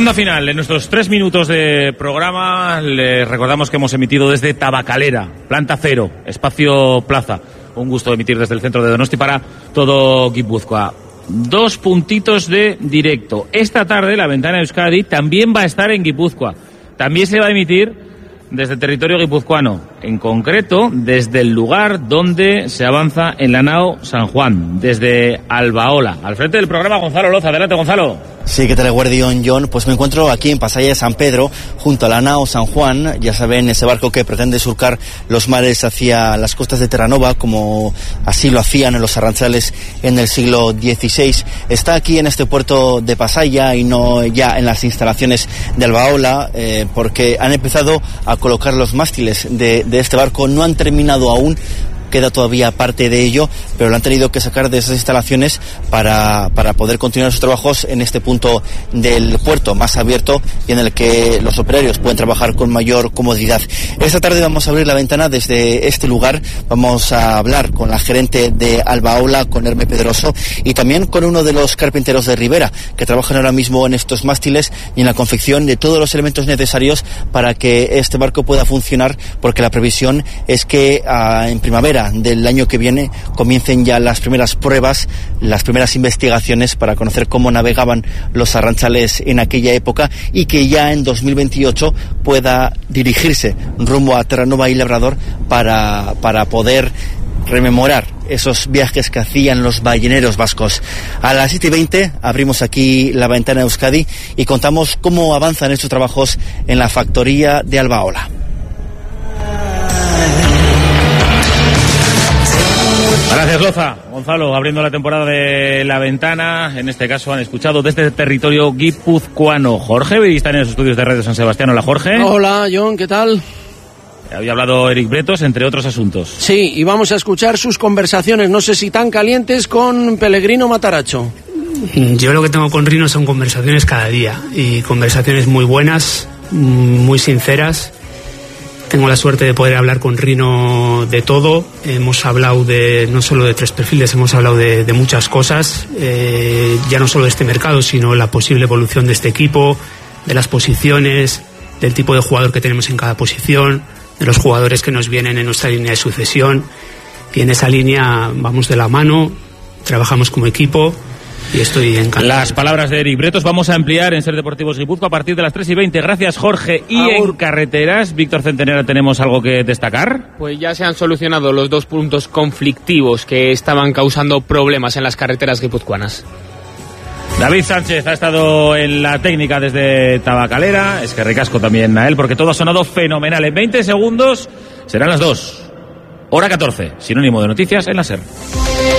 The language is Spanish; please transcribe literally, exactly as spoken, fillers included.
Ronda final, en nuestros tres minutos de programa les recordamos que hemos emitido desde Tabacalera, Planta Cero, Espacio Plaza. Un gusto emitir desde el centro de Donosti para todo Guipúzcoa. Dos puntitos de directo. Esta tarde la Ventana Euskadi también va a estar en Guipúzcoa. También se va a emitir desde el territorio guipuzcoano, en concreto desde el lugar donde se avanza en la nao San Juan, desde Albaola. Al frente del programa, Gonzalo Loza. Adelante, Gonzalo. Sí, ¿qué tal, Guardión, John? Pues me encuentro aquí en Pasaya de San Pedro, junto a la nao San Juan. Ya saben, ese barco que pretende surcar los mares hacia las costas de Terranova, como así lo hacían en los arranchales en el siglo dieciséis. Está aquí en este puerto de Pasaya y no ya en las instalaciones de Albaola, eh, porque han empezado a colocar los mástiles de, de este barco. No han terminado aún, queda todavía parte de ello, pero lo han tenido que sacar de esas instalaciones para, para poder continuar sus trabajos en este punto del puerto más abierto y en el que los operarios pueden trabajar con mayor comodidad. Esta tarde vamos a abrir la ventana desde este lugar, vamos a hablar con la gerente de Albaola, con Herme Pedroso, y también con uno de los carpinteros de Ribera, que trabajan ahora mismo en estos mástiles y en la confección de todos los elementos necesarios para que este barco pueda funcionar, porque la previsión es que uh, en primavera del año que viene comiencen ya las primeras pruebas, las primeras investigaciones para conocer cómo navegaban los arranchales en aquella época, y que ya en dos mil veintiocho pueda dirigirse rumbo a Terranova y Labrador para, para poder rememorar esos viajes que hacían los balleneros vascos. A las siete y veinte abrimos aquí la Ventana Euskadi y contamos cómo avanzan estos trabajos en la factoría de Albaola. Gracias, Loza. Gonzalo, abriendo la temporada de La Ventana, en este caso han escuchado desde el territorio guipuzcoano. Jorge está en los estudios de Radio San Sebastián. Hola, Jorge. Hola, John, ¿qué tal? Había hablado Eric Bretos, entre otros asuntos. Sí, y vamos a escuchar sus conversaciones, no sé si tan calientes, con Pellegrino Mataracho. Yo lo que tengo con Rino son conversaciones cada día, y conversaciones muy buenas, muy sinceras. Tengo la suerte de poder hablar con Rino de todo. Hemos hablado de no solo de tres perfiles, hemos hablado de, de muchas cosas, eh, ya no solo de este mercado, sino la posible evolución de este equipo, de las posiciones, del tipo de jugador que tenemos en cada posición, de los jugadores que nos vienen en nuestra línea de sucesión. Y en esa línea vamos de la mano, trabajamos como equipo. Y estoy encantado. Las palabras de Eric Bretos. Vamos a ampliar en Ser Deportivos Guipúzcoa a partir de las tres y veinte. Gracias, Jorge. Y Aur. En carreteras, Víctor Centenera, ¿tenemos algo que destacar? Pues ya se han solucionado los dos puntos conflictivos que estaban causando problemas en las carreteras guipuzcoanas. David Sánchez ha estado en la técnica desde Tabacalera. Es que ricasco también a él, porque todo ha sonado fenomenal. En veinte segundos serán las dos. Hora catorce. Sinónimo de noticias en la SER.